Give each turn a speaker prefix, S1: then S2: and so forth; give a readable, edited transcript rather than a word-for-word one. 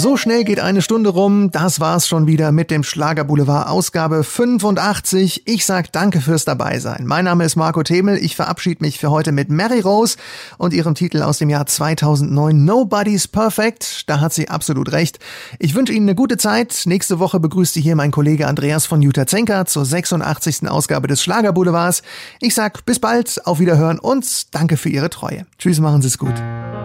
S1: So schnell geht eine Stunde rum. Das war's schon wieder mit dem Schlagerboulevard Ausgabe 85. Ich sag danke fürs Dabeisein. Mein Name ist Marco Themel. Ich verabschiede mich für heute mit Mary Rose und ihrem Titel aus dem Jahr 2009 Nobody's Perfect. Da hat sie absolut recht. Ich wünsche Ihnen eine gute Zeit. Nächste Woche begrüßt Sie hier mein Kollege Andreas von Jutta-Zenker zur 86. Ausgabe des Schlagerboulevards. Ich sag bis bald, auf Wiederhören und danke für Ihre Treue. Tschüss, machen Sie es gut.